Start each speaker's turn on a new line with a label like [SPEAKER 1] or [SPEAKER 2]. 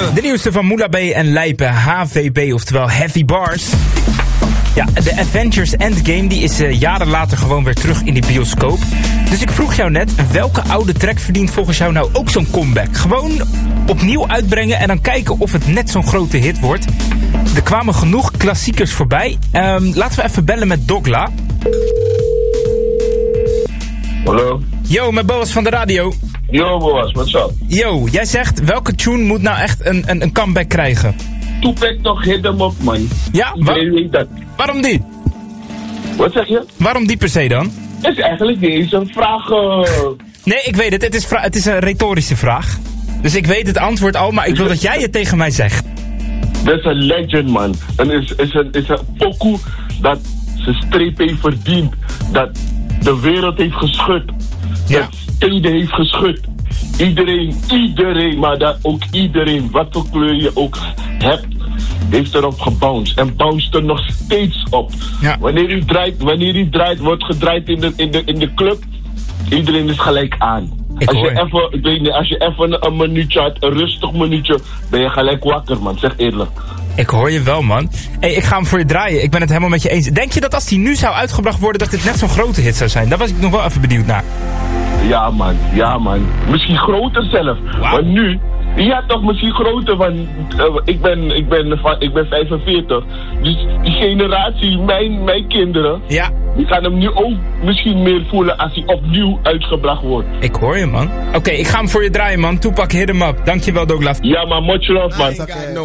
[SPEAKER 1] De nieuwste van Moula B en Lijpe, HVB, oftewel Heavy Bars. Ja, de Avengers Endgame die is jaren later gewoon weer terug in die bioscoop. Dus ik vroeg jou net, welke oude track verdient volgens jou nou ook zo'n comeback? Gewoon opnieuw uitbrengen en dan kijken of het net zo'n grote hit wordt. Er kwamen genoeg klassiekers voorbij. Laten we even bellen met Dogla.
[SPEAKER 2] Hallo?
[SPEAKER 1] Yo, met Boas van de radio.
[SPEAKER 2] Yo Boas, what's up?
[SPEAKER 1] Yo, jij zegt, welke tune moet nou echt een comeback krijgen?
[SPEAKER 2] Tupac toch, hit hem op, man.
[SPEAKER 1] Ja,
[SPEAKER 2] Iedereen weet dat.
[SPEAKER 1] Waarom die?
[SPEAKER 2] Wat zeg je?
[SPEAKER 1] Waarom die per se dan?
[SPEAKER 2] Het is eigenlijk niet eens een vraag.
[SPEAKER 1] Nee, ik weet het. Het is een retorische vraag. Dus ik weet het antwoord al, maar ik wil dat jij het tegen mij zegt.
[SPEAKER 2] Dat is een legend, man. En is een pokoe dat zijn streep heeft verdiend. Dat de wereld heeft geschud.
[SPEAKER 1] Ja.
[SPEAKER 2] Dat steden heeft geschud. Iedereen, maar dat ook iedereen, wat voor kleur je ook hebt, heeft erop gebounced. En bounced er nog steeds op.
[SPEAKER 1] Ja.
[SPEAKER 2] Wanneer u draait, wordt gedraaid in de club, iedereen is gelijk aan. Als je even een minuutje had, een rustig minuutje, ben je gelijk wakker, man. Zeg eerlijk.
[SPEAKER 1] Ik hoor je wel, man. Hey, ik ga hem voor je draaien. Ik ben het helemaal met je eens. Denk je dat als hij nu zou uitgebracht worden, dat dit net zo'n grote hit zou zijn? Daar was ik nog wel even benieuwd naar.
[SPEAKER 2] Ja, man. Misschien groter zelf.
[SPEAKER 1] Wow.
[SPEAKER 2] Maar nu, ja toch, misschien groter, want ik ben 45. Dus die generatie, mijn kinderen,
[SPEAKER 1] Ja.
[SPEAKER 2] die gaan hem nu ook misschien meer voelen als hij opnieuw uitgebracht wordt.
[SPEAKER 1] Ik hoor je, man. Oké, ik ga hem voor je draaien, man. Tupac, hit hem up. Dankjewel, Douglas.
[SPEAKER 2] Ja, maar much love, man.
[SPEAKER 3] Okay.